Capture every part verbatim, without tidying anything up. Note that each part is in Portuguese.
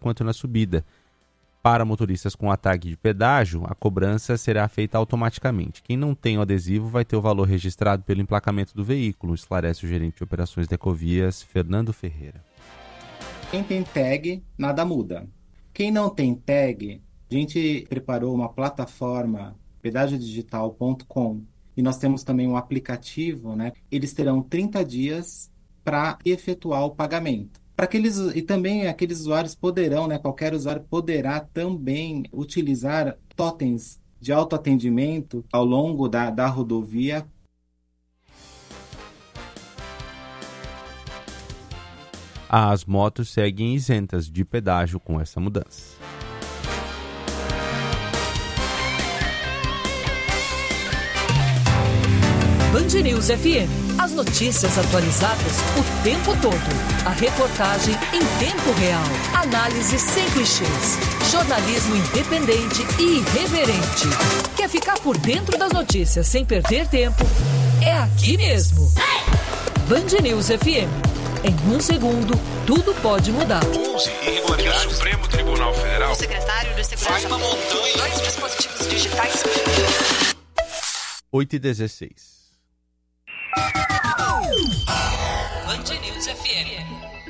quanto na subida. Para motoristas com a tag de pedágio, a cobrança será feita automaticamente. Quem não tem o adesivo vai ter o valor registrado pelo emplacamento do veículo, esclarece o gerente de operações da Ecovias, Fernando Ferreira. Quem tem tag, nada muda. Quem não tem tag, a gente preparou uma plataforma, pedágio digital ponto com, e nós temos também um aplicativo, né? Eles terão trinta dias para efetuar o pagamento. Para aqueles, e também aqueles usuários poderão, né, qualquer usuário poderá também utilizar totens de autoatendimento ao longo da, da rodovia. As motos seguem isentas de pedágio com essa mudança. Band News F M. As notícias atualizadas o tempo todo. A reportagem em tempo real. Análise sem clichês. Jornalismo independente e irreverente. Quer ficar por dentro das notícias sem perder tempo? É aqui mesmo. Band News F M. Em um segundo, tudo pode mudar. onze irregularidades. O Supremo Tribunal Federal. O secretário de Segurança. Vai na montanha. Dois dispositivos digitais. oito e dezesseis. Band News F M.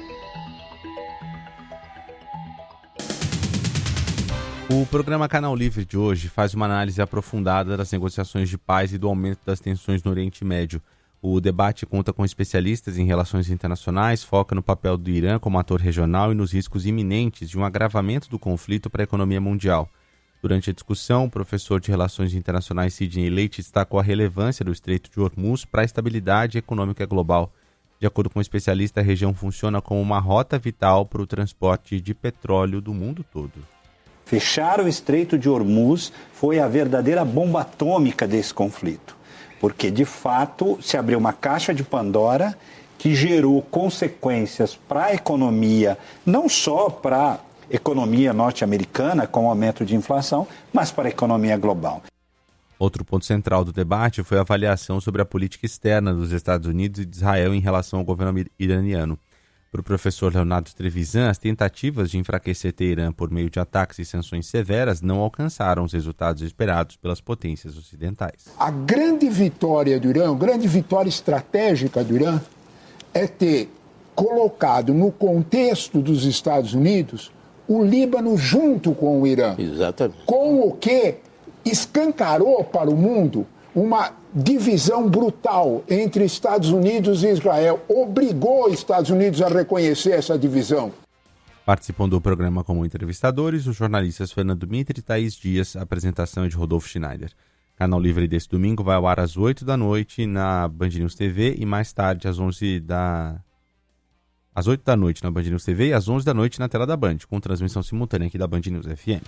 O programa Canal Livre de hoje faz uma análise aprofundada das negociações de paz e do aumento das tensões no Oriente Médio. O debate conta com especialistas em relações internacionais, foca no papel do Irã como ator regional e nos riscos iminentes de um agravamento do conflito para a economia mundial. Durante a discussão, o professor de Relações Internacionais Sidney Leite destacou a relevância do Estreito de Hormuz para a estabilidade econômica global. De acordo com o especialista, a região funciona como uma rota vital para o transporte de petróleo do mundo todo. Fechar o Estreito de Hormuz foi a verdadeira bomba atômica desse conflito, porque, de fato, se abriu uma caixa de Pandora que gerou consequências para a economia, não só para a economia norte-americana, com o aumento de inflação, mas para a economia global. Outro ponto central do debate foi a avaliação sobre a política externa dos Estados Unidos e de Israel em relação ao governo iraniano. Para o professor Leonardo Trevisan, as tentativas de enfraquecer Teherã por meio de ataques e sanções severas não alcançaram os resultados esperados pelas potências ocidentais. A grande vitória do Irã, a grande vitória estratégica do Irã, é ter colocado no contexto dos Estados Unidos o Líbano junto com o Irã. Exatamente. Com o que escancarou para o mundo uma divisão brutal entre Estados Unidos e Israel. Obrigou os Estados Unidos a reconhecer essa divisão. Participam do programa como entrevistadores os jornalistas Fernando Mitre e Thaís Dias, a apresentação é de Rodolfo Schneider. Canal Livre desse domingo vai ao ar às oito da noite na Band News T V e mais tarde às onze da... às oito da noite na Band News T V e às onze da noite na tela da Band, com transmissão simultânea aqui da Band News F M.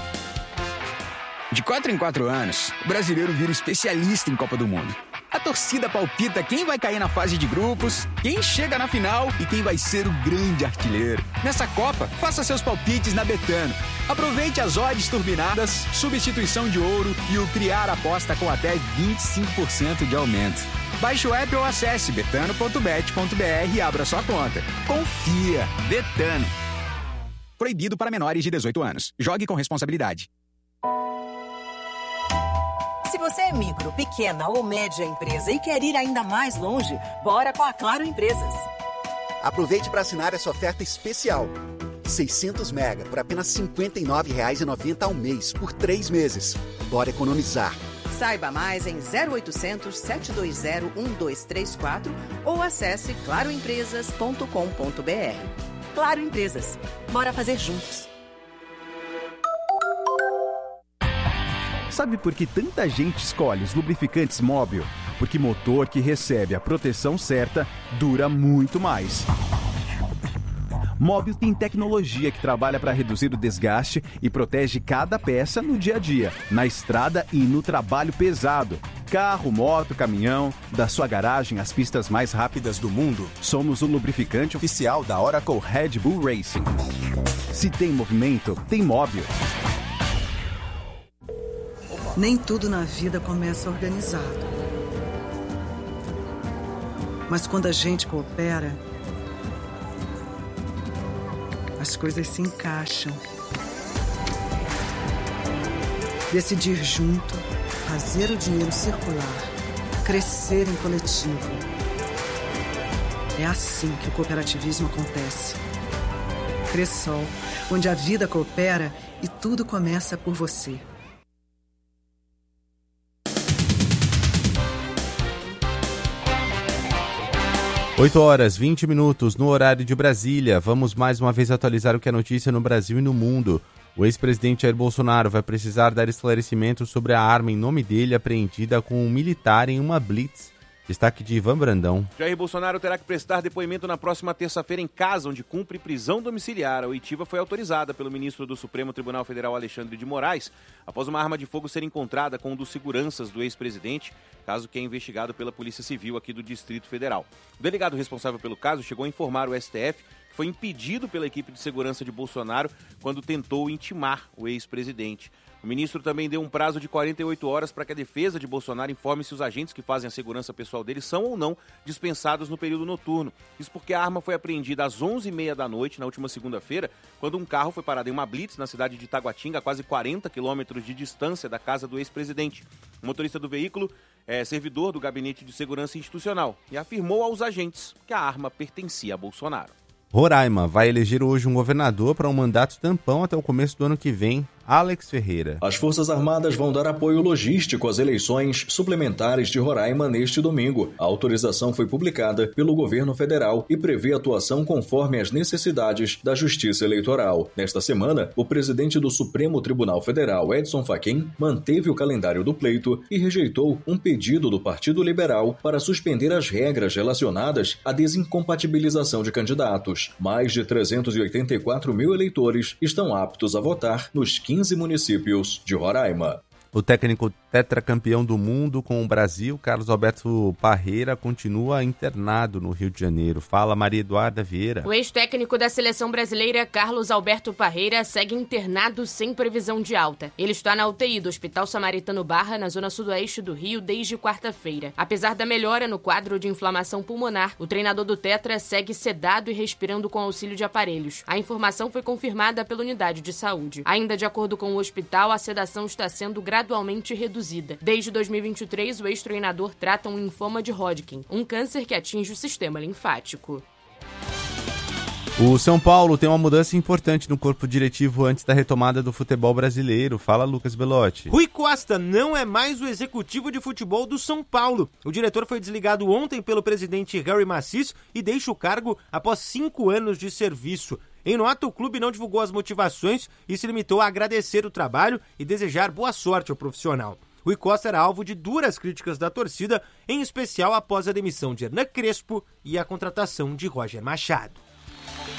De quatro em quatro anos, o brasileiro vira especialista em Copa do Mundo. A torcida palpita quem vai cair na fase de grupos, quem chega na final e quem vai ser o grande artilheiro. Nessa Copa, faça seus palpites na Betano. Aproveite as odds turbinadas, substituição de ouro e o criar aposta com até vinte e cinco por cento de aumento. Baixe o app ou acesse betano ponto bet ponto b r e abra sua conta. Confia! Betano. Proibido para menores de dezoito anos. Jogue com responsabilidade. Se você é micro, pequena ou média empresa e quer ir ainda mais longe, bora com a Claro Empresas. Aproveite para assinar essa oferta especial. seiscentos mega por apenas cinquenta e nove reais e noventa centavos ao mês, por três meses. Bora economizar. Saiba mais em zero oitocentos, sete dois zero, um dois três quatro ou acesse claro empresas ponto com ponto b r. Claro Empresas. Bora fazer juntos. Sabe por que tanta gente escolhe os lubrificantes Móbil? Porque motor que recebe a proteção certa dura muito mais. Móbil tem tecnologia que trabalha para reduzir o desgaste e protege cada peça no dia a dia, na estrada e no trabalho pesado. Carro, moto, caminhão, da sua garagem às pistas mais rápidas do mundo, somos o lubrificante oficial da Oracle Red Bull Racing. Se tem movimento, tem Móbil. Nem tudo na vida começa organizado. Mas quando a gente coopera, as coisas se encaixam. Decidir junto, fazer o dinheiro circular, crescer em coletivo. É assim que o cooperativismo acontece. Cressol, onde a vida coopera e tudo começa por você. oito horas, vinte minutos no horário de Brasília. Vamos mais uma vez atualizar o que é notícia no Brasil e no mundo. O ex-presidente Jair Bolsonaro vai precisar dar esclarecimentos sobre a arma em nome dele apreendida com um militar em uma blitz. Destaque de Ivan Brandão. Jair Bolsonaro terá que prestar depoimento na próxima terça-feira em casa, onde cumpre prisão domiciliar. A oitiva foi autorizada pelo ministro do Supremo Tribunal Federal, Alexandre de Moraes, após uma arma de fogo ser encontrada com um dos seguranças do ex-presidente, caso que é investigado pela Polícia Civil aqui do Distrito Federal. O delegado responsável pelo caso chegou a informar o S T F que foi impedido pela equipe de segurança de Bolsonaro quando tentou intimar o ex-presidente. O ministro também deu um prazo de quarenta e oito horas para que a defesa de Bolsonaro informe se os agentes que fazem a segurança pessoal dele são ou não dispensados no período noturno. Isso porque a arma foi apreendida às onze e meia da noite, na última segunda-feira, quando um carro foi parado em uma blitz na cidade de Taguatinga, a quase quarenta quilômetros de distância da casa do ex-presidente. O motorista do veículo é servidor do Gabinete de Segurança Institucional e afirmou aos agentes que a arma pertencia a Bolsonaro. Roraima vai eleger hoje um governador para um mandato tampão até o começo do ano que vem. Alex Ferreira. As Forças Armadas vão dar apoio logístico às eleições suplementares de Roraima neste domingo. A autorização foi publicada pelo governo federal e prevê atuação conforme as necessidades da Justiça Eleitoral. Nesta semana, o presidente do Supremo Tribunal Federal, Edson Fachin, manteve o calendário do pleito e rejeitou um pedido do Partido Liberal para suspender as regras relacionadas à desincompatibilização de candidatos. Mais de trezentos e oitenta e quatro mil eleitores estão aptos a votar nos quinze municípios de Roraima. O técnico tetracampeão do mundo com o Brasil, Carlos Alberto Parreira, continua internado no Rio de Janeiro. Fala, Maria Eduarda Vieira. O ex-técnico da seleção brasileira, Carlos Alberto Parreira, segue internado sem previsão de alta. Ele está na U T I do Hospital Samaritano Barra, na zona sudoeste do Rio, desde quarta-feira. Apesar da melhora no quadro de inflamação pulmonar, o treinador do Tetra segue sedado e respirando com auxílio de aparelhos. A informação foi confirmada pela unidade de saúde. Ainda de acordo com o hospital, a sedação está sendo gradualmente reduzida. Desde dois mil e vinte e três, o ex-treinador trata um linfoma de Hodgkin, um câncer que atinge o sistema linfático. O São Paulo tem uma mudança importante no corpo diretivo antes da retomada do futebol brasileiro. Fala, Lucas Belotti. Rui Costa não é mais o executivo de futebol do São Paulo. O diretor foi desligado ontem pelo presidente Harry Macis e deixa o cargo após cinco anos de serviço. Em nota, o clube não divulgou as motivações e se limitou a agradecer o trabalho e desejar boa sorte ao profissional. Rui Costa era alvo de duras críticas da torcida, em especial após a demissão de Hernan Crespo e a contratação de Roger Machado.